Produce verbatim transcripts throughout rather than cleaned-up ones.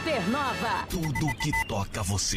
Supernova. Tudo que toca você.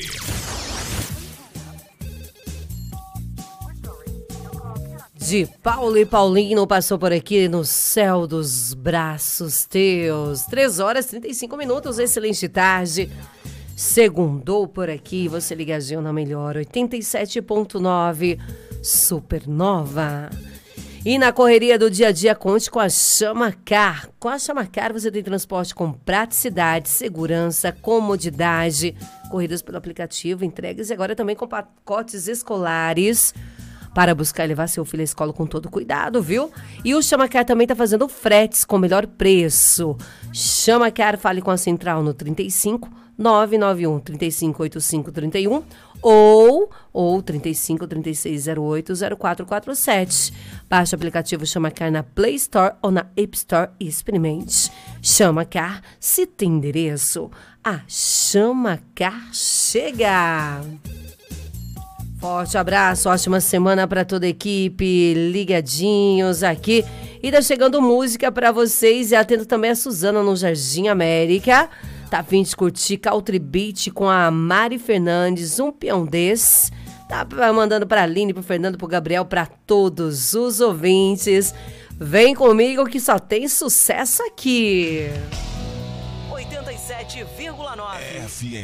De Paulo e Paulinho passou por aqui no céu dos braços teus. três horas e trinta e cinco minutos, excelente tarde. Segundou por aqui, você ligadinho na melhor, oitenta e sete ponto nove, Supernova. E na correria do dia a dia, conte com a Chama Car. Com a Chama Car você tem transporte com praticidade, segurança, comodidade, corridas pelo aplicativo, entregas e agora também com pacotes escolares para buscar levar seu filho à escola com todo cuidado, viu? E o Chama Car também está fazendo fretes com melhor preço. Chama Car, fale com a central no trinta e cinco, nove nove um, trinta e cinco, oitenta e cinco, trinta e um ou, ou trinta e cinco, trinta e seis, zero oito, zero quatro quatro sete. Baixe o aplicativo Chama Car na Play Store ou na App Store e experimente. Chama Car, se tem endereço, a Chama Car chega! Forte abraço, ótima semana para toda a equipe, ligadinhos aqui. E tá chegando música para vocês e atendo também a Suzana no Jardim América. Tá a fim de curtir Country Beat com a Mari Fernandes, um peão desse. Tá mandando pra Aline, pro Fernando, pro Gabriel, para todos os ouvintes. Vem comigo que só tem sucesso aqui. oitenta e sete vírgula nove F M